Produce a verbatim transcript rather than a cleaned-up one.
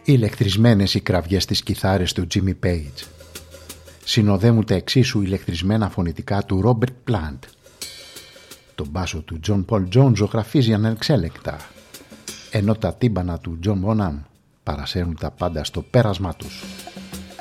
Ηλεκτρισμένες οι κραυγές της κιθάρες του Jimmy Page. Συνοδεύουν τα εξίσου ηλεκτρισμένα φωνητικά του Robert Plant. Το μπάσο του John Paul Jones ζωγραφίζει ανεξέλεκτα, ενώ τα τύμπανα του John Bonham παρασέρουν τα πάντα στο πέρασμά τους.